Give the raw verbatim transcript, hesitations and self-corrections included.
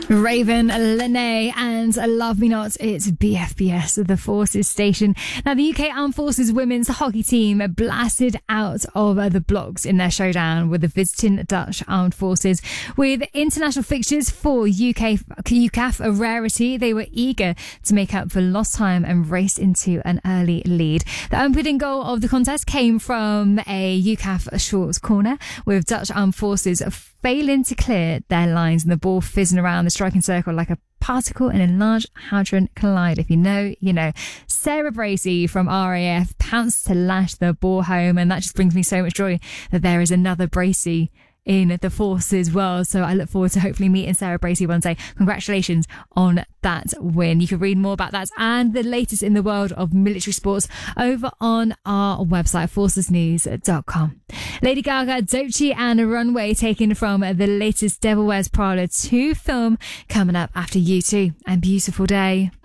Raven, Lene and Love Me Not. It's B F B S, the Forces station. Now, the U K Armed Forces women's hockey team blasted out of the blocks in their showdown with the visiting Dutch Armed Forces. With international fixtures for U K U C A F a rarity, they were eager to make up for lost time and race into an early lead. The opening goal of the contest came from a U C A F short corner, with Dutch Armed Forces failing to clear their lines and the ball fizzing around the striking circle like a particle in a large hadron collider. If you know, you know. Sarah Bracey from R A F pounced to lash the ball home, and that just brings me so much joy that there is another Bracey in the Forces world. So I look forward to hopefully meeting Sarah Bracey one day. Congratulations on that win. You can read more about that and the latest in the world of military sports over on our website, forces news dot com. Lady Gaga, Doechii and Runway, taken from the latest Devil Wears Prada two film, coming up after U two and Beautiful Day.